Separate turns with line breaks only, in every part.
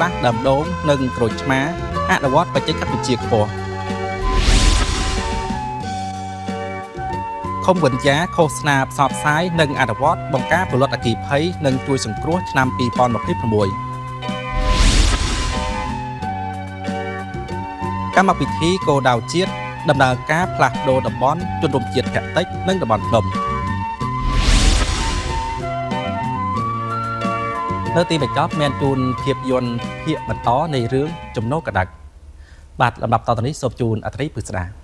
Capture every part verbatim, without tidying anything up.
ខ្លះដើមដូងនិងក្រូចឆ្មាអនុវត្តបច្ចេកវិទ្យាខ្ពស់ខុំវិញ្ញាឃោសនាផ្សព្វផ្សាយនិងអនុវត្តបង្ការផលិតអគ្គិភ័យនិងជួយសង្គ្រោះឆ្នាំពីរពាន់ម្ភៃប្រាំកម្មវិធីគោលដៅជាតិដំណើរការផ្លាស់ប្ដូរតំបន់ជនរួមជាតិភាគតិចនិងតំបន់ភ្នំនៅទីបញ្ចប់មានជូនភាពយន្តភាគបន្តនៃរឿងចំណូលកដាច់បាទលំដាប់តទៅនេះសូមជូនអត្រីពិស្ដា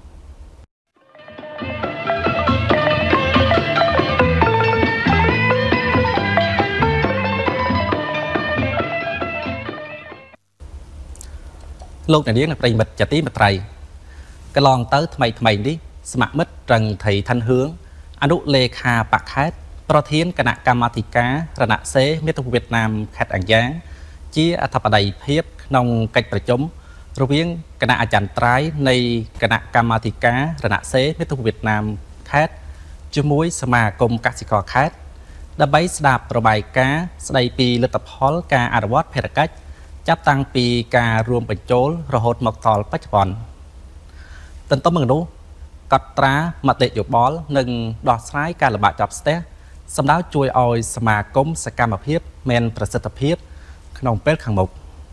លោកអ្នកនាងប្រិយមិត្តជាទីមេត្រីកន្លងទៅថ្មីថ្មីនេះស្ម័គ្រមិត្តត្រឹងថៃឋានហឿងអនុលេខាបកខេត្តប្រធានគណៈកម្មាធិការរណសេមាតុភូមិវៀតណាមខេត្តអញ្យ៉ាងជាអធិបតីភាពក្នុងកិច្ចប្រជុំរវាងគណៈអចិន្ត្រៃយ៍នៃគណៈកម្មាធិការរណសេមាតុភូមិវៀតណាមខេត្តជាមួយសមាគមកសិករខេត្តដើម្បីស្ដាប់របាយការណ៍ស្ដីពីលទ្ធផលការអនុវត្តភារកិច្ចចាប់តាំងពីការរួមបញ្ចូលរហូតមកដល់បច្ចុប្បន្នទន្ទឹមនឹងនោះកត់ត្រាមតិយោបល់និងដោះស្រាយការលំបាកជាប់ស្ទះសម្ដៅជួយឲ្យសមាគមសកម្មភាពមានប្រសិទ្ធភាពក្នុងពេលខាងមុខ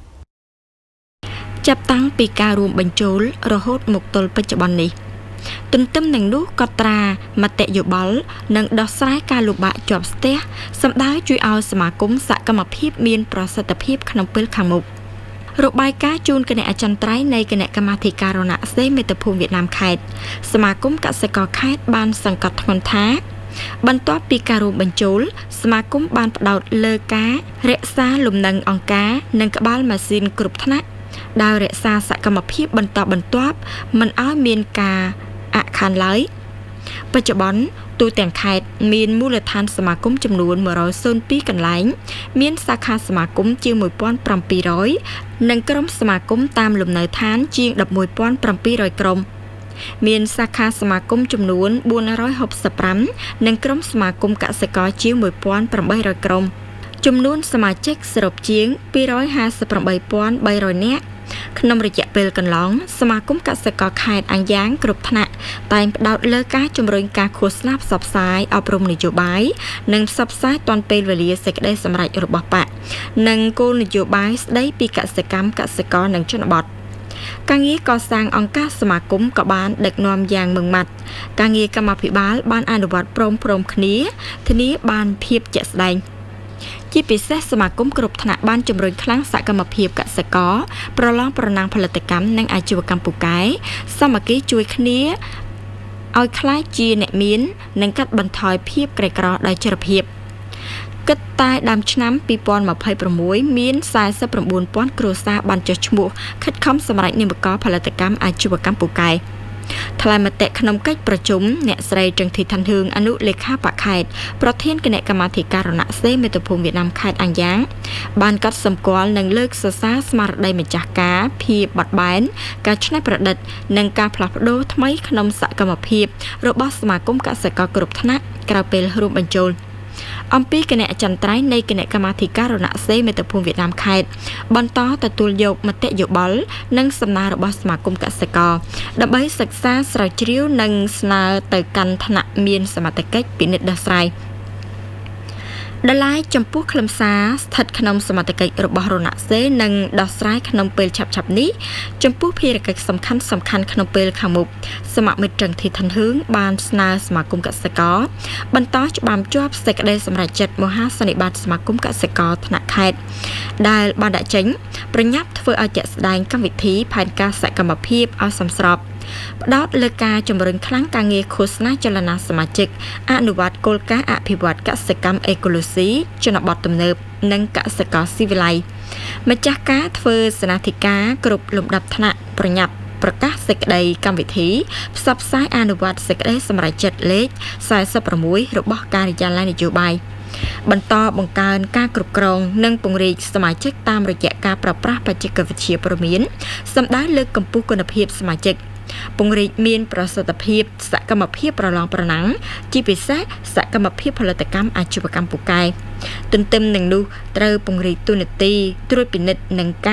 ចាប់តាំងពីការរួមបញ្ចូលរហូតមកទល់បច្ចុប្បន្ននេះទន្ទឹមនឹងនោះកត់ត្រាមតិយោបល់និងដោះស្រាយការលំបាកជាប់ស្ទះសម្ដៅជួយឲ្យសមាគមសកម្មភាពមានប្រសិទ្ធភាពក្នុងពេលខាងមុខរបាយការណ៍ជូនគណៈអចិន្ត្រៃយ៍នៃគណៈកម្មាធិការរណសេមាតុភូមិវៀតណាមខេត្តសមាគមកសិករខេត្តបានសង្កត់ធ្ងន់ថាបន្ទាប់ពីការរួមបញ្ចូលសមាគមបានផ្ដោតលើការរក្សាលំនឹងអង្គការនិងក្បាលម៉ាស៊ីនគ្រប់ថ្នាក់ដោយរក្សាសកម្មភាពបន្តបន្ទាប់មិនឲ្យមានការអាក់ខានឡើយបច្ចុប្បន្នទូទាំងខេត្តមានមូលដ្ឋានសមាគមចំនួនមួយរយពីរកន្លែងមានសាខាសមាគមជាងមួយពាន់ប្រាំពីររយនិងក្រុមសមាគមតាមលំនៅឋានជាង១មួយពាន់ប្រាំពីររយក្រុមមានសាខាសមាគមចំនួនបួនរយហូសិបប្រាំនិងក្រុមសមាគមកសិករជាងមួយពាន់ប្រាំបីរយក្រុមចំនួនសមាជិកសរុបជាងពីររយហាសិបប្រាំបីពាន់បីរយនាក់ក្នុងរយៈពេលកន្លងសមាគមកសិករខេត្តអញ្យ៉ាងគ្រប់ថ្នាក់តែងផ្ដោតលើការជំរុញការឃោសនាផ្សព្វផ្សាយអប់រំនយោបាយនិងផ្សព្វផ្សាយទាន់ពេលវេលាសេចក្តីសម្រេចរបស់បកនិងគោលនយោបាយស្ដីពីកសិកម្មកសិករនិងជនបទការងារកសាងអង្គការសមាគមក៏បានដឹកនាំយ៉ាងម៉ឺងម៉ាត់ការងារកម្មាភិបាលបានអនុវត្តព្រមព្រំគ្នាធានាបានភាពជាក់ស្ដែងជាពិសេសសមាគមគ្រប់ថ្នាក់បានជំរុញខ្លាំងសកម្មភាពកសិករប្រឡងប្រណាំងផលិតកម្មនិងអាជីវកម្មពូកែសាមគ្គីជួយគ្នាឲ្យខ្លាយជាអ្នកមាននិងកាត់បន្ថយភាពក្រីក្រដោយចីរភាពគិតតែដើមឆ្នាំពីរពាន់ម្ភៃប្រាំមួយមានសែសិប៩ពាន់គ្រួសារបានចុះឈ្មោះខិតខំសម្រេចនិមករផលិតកម្មអាជីវកម្មពូកែថ្លែងមតិក្នុងកិច្ចប្រជុំអ្នកស្រីចឹងធីឋានហឿងអនុលេខាបកខេត្តប្រធានគណៈកម្មាធិការរណសេមាតុភូមិវៀតណាមខេត្តអញ្យ៉ាងបានកត់សម្គាល់និងលើកសរសើរស្មារតីម្ចាស់ការភាពបត់បែនការច្នៃប្រឌិតនិងការផ្លាស់ប្ដូរថ្មីក្នុងសកម្មភាពរបស់សមាគមកសិករគ្រប់ថ្នាក់ក្រៅពេលរួមបញ្ចូលអំពីគណៈអចិន្ត្រៃយ៍នៃគណៈកម្មាធិការរណសេមាតុភូមិវៀតណាមខេត្តបន្តទទួលយកមតិយោបល់និងសំណើរបស់សមាគមកសិករដើម្បីសិក្សាស្រាវជ្រាវនិងស្នើទៅកាន់ថ្នាក់មានសមត្ថកិច្ចពិនិត្យដោះស្រាយដែលឡាយចំពោះខ្លឹមសារស្ថិតក្នុងសមត្ថកិច្ចរបស់រណសេនិងដោះស្រាយក្នុងពេលឆាប់ៗនេះចំពោះភារកិច្ចសំខាន់សំខាន់ក្នុងពេលខាងមុខសមាមិត្តចឹងធីឋានហឿងបានស្នើសមាគមកសិករបន្តច្បាមជាប់សេចក្តីសម្រេចចិត្តមហាសន្និបាតសមាគមកសិករថ្នាក់ខេត្តដែលបានដាក់ចេញប្រញាប់ធ្វើឲ្យជាក់ស្ដែងកម្មវិធីផែនការសកម្មភាពឲ្យសមស្របផ្ដោតលើការជំរុញខ្លាំងការងារឃោសនាចលនាសមាជិកអនុវត្តគោលការណ៍អភិវឌ្ឍកសិកម្មអេកូឡូស៊ីជនបទទំនើបនិងកសិករស៊ីវិល័យម្ចាស់ការធ្វើសេនាធិការគ្រប់លំដាប់ថ្នាក់ប្រញាប់ប្រកាសសេចក្តីកម្មវិធីផ្សព្វផ្សាយអនុវត្តសេចក្តីសម្រេចចិត្តលេខសែសិបប្រាំមួយរបស់ការិយាល័យនយោបាយបន្តបង្កើនការគ្រប់គ្រងនិងពង្រីកសមាជិកតាមរយៈការប្រើប្រាស់បច្ចេកវិទ្យាព័ត៌មានសម្ដៅលើកកម្ពស់គុណភាពសមាជិកពង្រីកមានប្រសិទ្ធភាពសកម្មភាពប្រឡងប្រណាំងជាពិសេសសកម្មភាពផលិតកម្មអាជីវកម្មពូកែទន្ទឹមនឹងនោះត្រូវពង្រីកទូនាទីត្រួតពិនិត្យនិងការ